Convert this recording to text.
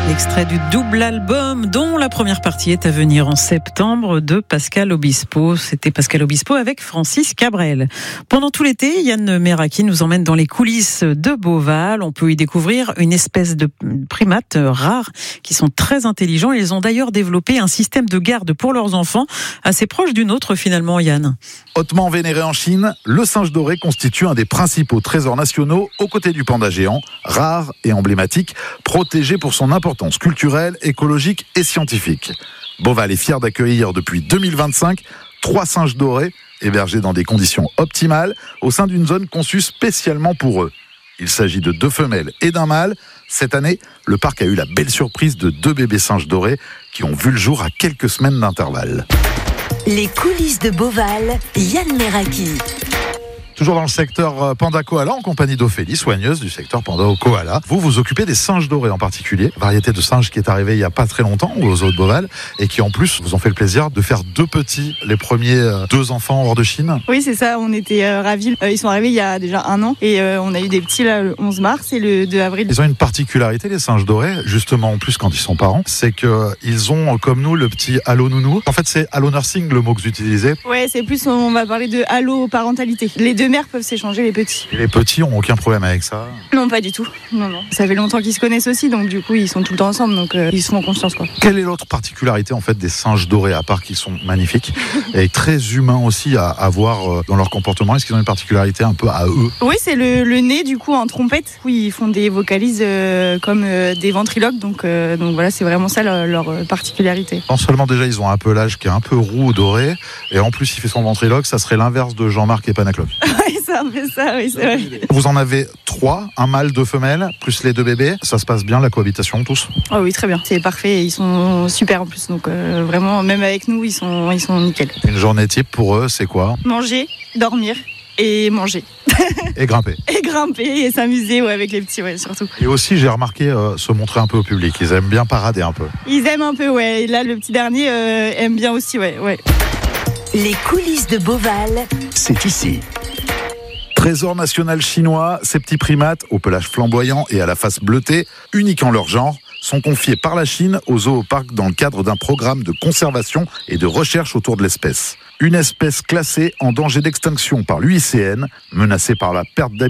Extrait du double album dont la première partie est à venir en septembre de Pascal Obispo. C'était Pascal Obispo avec Francis Cabrel. Pendant tout l'été, Yann Meraki nous emmène dans les coulisses de Beauval. On peut y découvrir une espèce de primates rares qui sont très intelligents. Ils ont d'ailleurs développé un système de garde pour leurs enfants assez proche du nôtre finalement, Yann. Hautement vénéré en Chine, le singe doré constitue un des principaux trésors nationaux aux côtés du panda géant, rare et emblématique, protégé pour son importance culturelle, écologique et scientifique. Beauval est fier d'accueillir depuis 2025 3 singes dorés hébergés dans des conditions optimales au sein d'une zone conçue spécialement pour eux. Il s'agit de 2 femelles et d'un mâle. Cette année, le parc a eu la belle surprise de 2 bébés singes dorés qui ont vu le jour à quelques semaines d'intervalle. Les coulisses de Beauval, Yann Meraki. Toujours dans le secteur Panda Koala, en compagnie d'Ophélie, soigneuse du secteur Panda Koala. Vous vous occupez des singes dorés en particulier, variété de singes qui est arrivée il n'y a pas très longtemps au zoo de Beauval et qui en plus vous ont fait le plaisir de faire 2 petits, les premiers 2 enfants hors de Chine. Oui, c'est ça, on était ravis. Ils sont arrivés il y a déjà 1 an et on a eu des petits là, le 11 mars et le 2 avril. Ils ont une particularité, les singes dorés, justement en plus quand ils sont parents, c'est qu'ils ont comme nous le petit Allo Nounou. En fait, c'est Allo Nursing le mot que vous utilisez. Ouais, c'est plus, on va parler de Allo Parentalité. Les 2 mères peuvent s'échanger les petits. Et les petits ont aucun problème avec ça? Non, pas du tout. Non. Ça fait longtemps qu'ils se connaissent aussi, donc du coup, ils sont tout le temps ensemble, donc ils se font confiance, quoi. Quelle est l'autre particularité en fait des singes dorés, à part qu'ils sont magnifiques et très humains aussi à voir dans leur comportement? Est-ce qu'ils ont une particularité un peu à eux? Oui, c'est le nez du coup en trompette. Oui, ils font des vocalises comme des ventriloques, donc voilà, c'est vraiment ça leur particularité. Non seulement déjà ils ont un pelage qui est un peu roux ou doré, et en plus il fait son ventriloque, ça serait l'inverse de Jean-Marc et Panacloc. Oui, c'est un peu ça, oui, c'est vrai. Vous en avez 3, un mâle, 2 femelles, plus les 2 bébés. Ça se passe bien la cohabitation tous? Oh oui, très bien, c'est parfait, ils sont super en plus, donc vraiment, même avec nous, ils sont nickel. Une journée type pour eux, c'est quoi? Manger, dormir et manger. Et grimper. Et grimper et s'amuser, ouais, avec les petits, ouais, surtout. Et aussi, j'ai remarqué se montrer un peu au public. Ils aiment bien parader un peu. Ils aiment un peu, ouais. Et là, le petit dernier aime bien aussi, ouais. Les coulisses de Beauval, c'est ici. Trésor national chinois, ces petits primates au pelage flamboyant et à la face bleutée, uniques en leur genre, sont confiés par la Chine au zooparc dans le cadre d'un programme de conservation et de recherche autour de l'espèce. Une espèce classée en danger d'extinction par l'UICN, menacée par la perte d'habitat